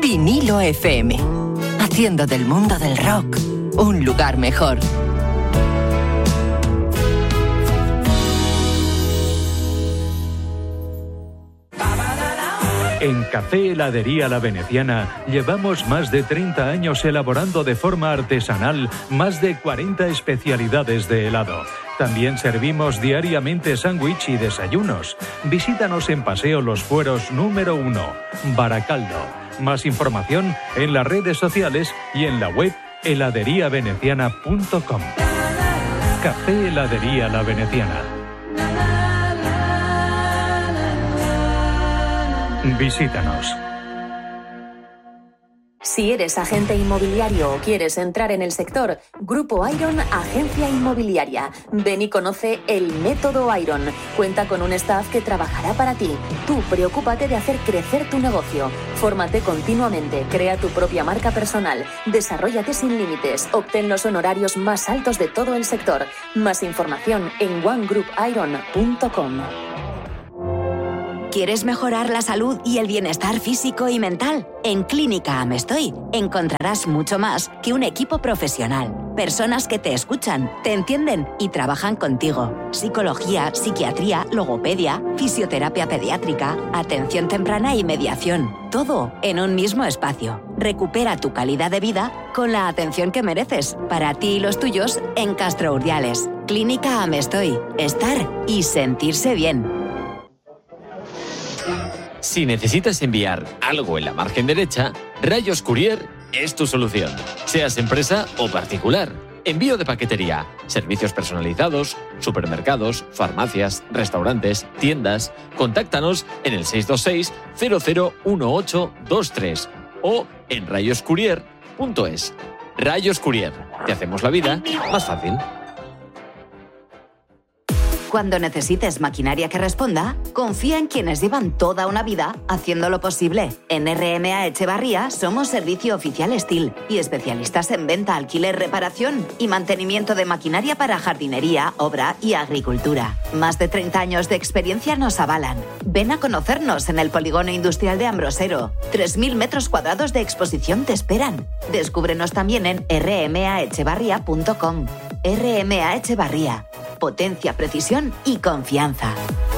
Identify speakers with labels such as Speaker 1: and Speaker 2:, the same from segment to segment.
Speaker 1: Vinilo FM, haciendo del mundo del rock un lugar mejor.
Speaker 2: En Café Heladería La Veneciana llevamos más de 30 años elaborando de forma artesanal más de 40 especialidades de helado. También servimos diariamente sándwich y desayunos. Visítanos en Paseo Los Fueros número 1, Baracaldo. Más información en las redes sociales y en la web heladeriaveneciana.com. Café Heladería La Veneciana. Visítanos.
Speaker 3: Si eres agente inmobiliario o quieres entrar en el sector, Grupo Iron, agencia inmobiliaria. Ven y conoce el método Iron. Cuenta con un staff que trabajará para ti. Tú preocúpate de hacer crecer tu negocio. Fórmate continuamente, crea tu propia marca personal, desarróllate sin límites, obtén los honorarios más altos de todo el sector. Más información en onegroupiron.com.
Speaker 4: ¿Quieres mejorar la salud y el bienestar físico y mental? En Clínica Amestoy encontrarás mucho más que un equipo profesional. Personas que te escuchan, te entienden y trabajan contigo. Psicología, psiquiatría, logopedia, fisioterapia pediátrica, atención temprana y mediación. Todo en un mismo espacio. Recupera tu calidad de vida con la atención que mereces para ti y los tuyos en Castro Urdiales. Clínica Amestoy. Estar y sentirse bien.
Speaker 5: Si necesitas enviar algo en la margen derecha, Rayos Courier es tu solución. Seas empresa o particular. Envío de paquetería, servicios personalizados, supermercados, farmacias, restaurantes, tiendas. Contáctanos en el 626 001823 o en rayoscourier.es. Rayos Courier. Te hacemos la vida más fácil.
Speaker 4: Cuando necesites maquinaria que responda, confía en quienes llevan toda una vida haciéndolo posible. En RMA Echevarría somos servicio oficial Steel y especialistas en venta, alquiler, reparación y mantenimiento de maquinaria para jardinería, obra y agricultura. Más de 30 años de experiencia nos avalan. Ven a conocernos en el Polígono Industrial de Ambrosero. 3.000 metros cuadrados de exposición te esperan. Descúbrenos también en rmaechevarría.com. RMA Echevarría. Potencia, precisión y confianza.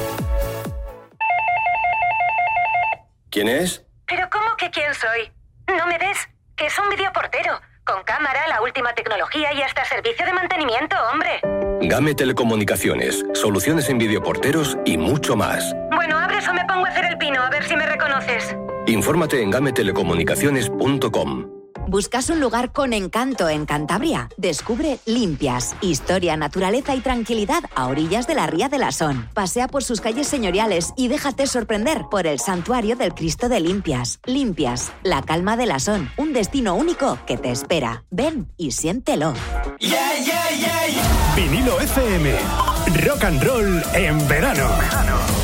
Speaker 6: ¿Quién es?
Speaker 7: ¿Pero cómo que quién soy? ¿No me ves? Que es un videoportero. Con cámara, la última tecnología y hasta servicio de mantenimiento, hombre.
Speaker 6: Game Telecomunicaciones, soluciones en videoporteros y mucho más.
Speaker 7: Bueno, abres o me pongo a hacer el pino, a ver si me reconoces.
Speaker 6: Infórmate en gametelecomunicaciones.com.
Speaker 4: ¿Buscas un lugar con encanto en Cantabria? Descubre Limpias, historia, naturaleza y tranquilidad a orillas de la Ría de la Son. Pasea por sus calles señoriales y déjate sorprender por el santuario del Cristo de Limpias. Limpias, la calma de la Son, un destino único que te espera. Ven y siéntelo.
Speaker 8: Yeah, yeah, yeah, yeah. Vinilo FM, rock and roll en verano.